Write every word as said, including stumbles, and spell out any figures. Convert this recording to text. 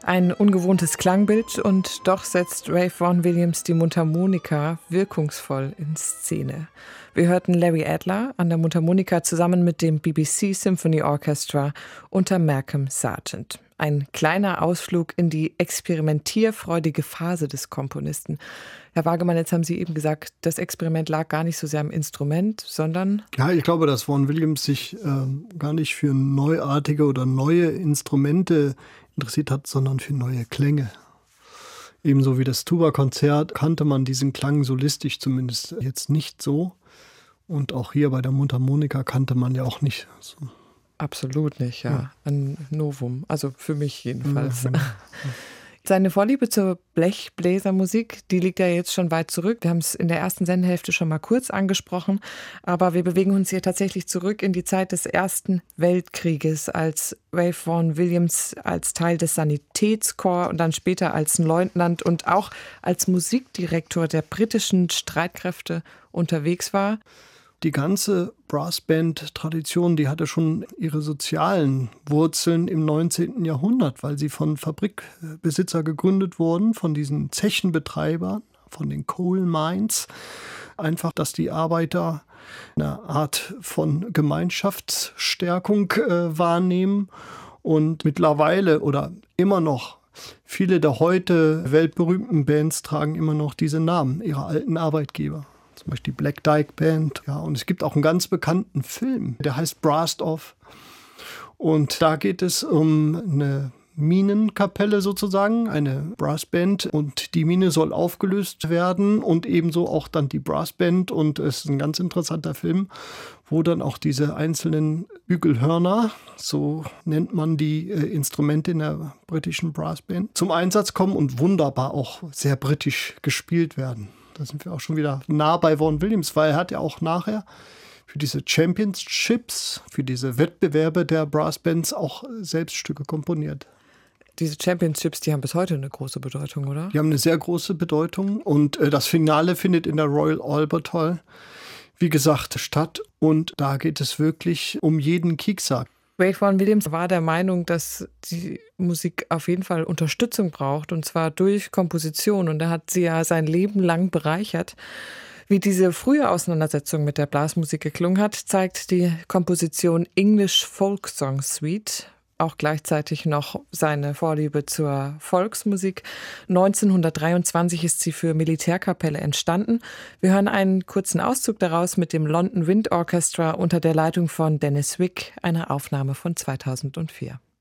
Ein ungewohntes Klangbild und doch setzt Ralph Vaughan Williams die Mundharmonika wirkungsvoll in Szene. Wir hörten Larry Adler an der Mundharmonika zusammen mit dem B B C Symphony Orchestra unter Malcolm Sargent. Ein kleiner Ausflug in die experimentierfreudige Phase des Komponisten. Herr Wagemann, jetzt haben Sie eben gesagt, das Experiment lag gar nicht so sehr am Instrument, sondern... Ja, ich glaube, dass Vaughan Williams sich äh, gar nicht für neuartige oder neue Instrumente interessiert hat, sondern für neue Klänge. Ebenso wie das Tuba-Konzert kannte man diesen Klang solistisch zumindest jetzt nicht so. Und auch hier bei der Mundharmonika kannte man ja auch nicht so. Absolut nicht, ja. ja. Ein Novum, also für mich jedenfalls. Ja, genau. Seine Vorliebe zur Blechbläsermusik, die liegt ja jetzt schon weit zurück. Wir haben es in der ersten Sendehälfte schon mal kurz angesprochen, aber wir bewegen uns hier tatsächlich zurück in die Zeit des Ersten Weltkrieges, als Ralph Vaughan Williams als Teil des Sanitätskorps und dann später als Leutnant und auch als Musikdirektor der britischen Streitkräfte unterwegs war. Die ganze Brassband-Tradition, die hatte schon ihre sozialen Wurzeln im neunzehnten Jahrhundert, weil sie von Fabrikbesitzer gegründet wurden, von diesen Zechenbetreibern, von den Coal Mines. Einfach, dass die Arbeiter eine Art von Gemeinschaftsstärkung äh, wahrnehmen. Und mittlerweile oder immer noch viele der heute weltberühmten Bands tragen immer noch diese Namen ihrer alten Arbeitgeber. Zum Beispiel die Black Dyke Band. Ja, und es gibt auch einen ganz bekannten Film, der heißt Brassed Off. Und da geht es um eine Minenkapelle sozusagen, eine Brassband. Und die Mine soll aufgelöst werden und ebenso auch dann die Brassband. Und es ist ein ganz interessanter Film, wo dann auch diese einzelnen Bügelhörner, so nennt man die äh, Instrumente in der britischen Brassband, zum Einsatz kommen und wunderbar auch sehr britisch gespielt werden. Da sind wir auch schon wieder nah bei Vaughan Williams, weil er hat ja auch nachher für diese Championships, für diese Wettbewerbe der Brassbands auch selbst Stücke komponiert. Diese Championships, die haben bis heute eine große Bedeutung, oder? Die haben eine sehr große Bedeutung und äh, das Finale findet in der Royal Albert Hall, wie gesagt, statt. Und da geht es wirklich um jeden Kiekser. Ralph Vaughan Williams war der Meinung, dass die Musik auf jeden Fall Unterstützung braucht, und zwar durch Komposition. Und er hat sie ja sein Leben lang bereichert. Wie diese frühe Auseinandersetzung mit der Blasmusik geklungen hat, zeigt die Komposition English Folk Song Suite. Auch gleichzeitig noch seine Vorliebe zur Volksmusik. neunzehnhundertdreiundzwanzig ist sie für Militärkapelle entstanden. Wir hören einen kurzen Auszug daraus mit dem London Wind Orchestra unter der Leitung von Dennis Wick, eine Aufnahme von zweitausendvier.